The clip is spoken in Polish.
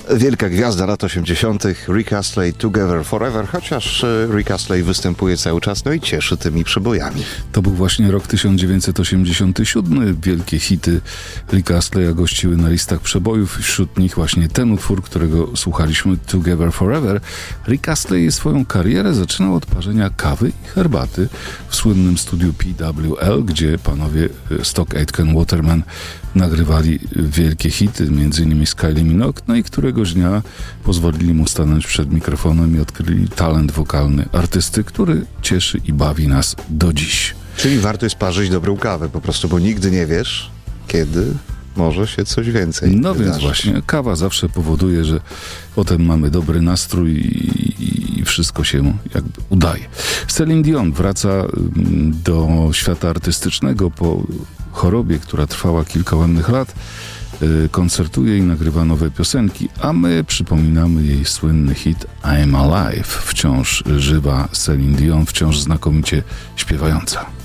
Wielka gwiazda lat 80. Rick Astley, Together Forever, chociaż Rick Astley występuje cały czas, no i cieszy tymi przebojami. To był właśnie rok 1987. Wielkie hity Ricka Astleya gościły na listach przebojów. Wśród nich właśnie ten utwór, którego słuchaliśmy, Together Forever. Rick Astley swoją karierę zaczynał od parzenia kawy i herbaty w słynnym studiu PWL, gdzie panowie Stock Aitken Waterman nagrywali wielkie hity, m.in. z Kylie Minogue, no i któregoś dnia pozwolili mu stanąć przed mikrofonem i odkryli talent wokalny artysty, który cieszy i bawi nas do dziś. Czyli warto jest parzyć dobrą kawę po prostu, bo nigdy nie wiesz, kiedy może się coś więcej wydarzyć. Więc właśnie kawa zawsze powoduje, że potem mamy dobry nastrój i wszystko się jakby udaje. Celine Dion wraca do świata artystycznego po chorobie, która trwała kilka ładnych lat. Koncertuje i nagrywa nowe piosenki, a my przypominamy jej słynny hit I'm Alive. Wciąż żywa Celine Dion, wciąż znakomicie śpiewająca.